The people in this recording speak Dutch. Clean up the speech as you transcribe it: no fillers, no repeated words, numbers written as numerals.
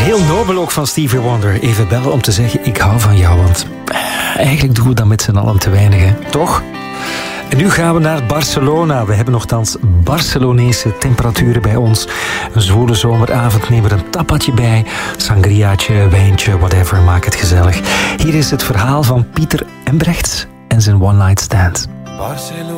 Heel nobel ook van Stevie Wonder. Even bellen om te zeggen, ik hou van jou. Want eigenlijk doen we dat met z'n allen te weinig, hè? Toch? En nu gaan we naar Barcelona. We hebben nogthans Barcelonese temperaturen bij ons. Een zwoele zomeravond, neem er een tapatje bij. Sangriaatje, wijntje, whatever, maak het gezellig. Hier is het verhaal van Pieter Embrechts en zijn One Night Stand. Barcelona.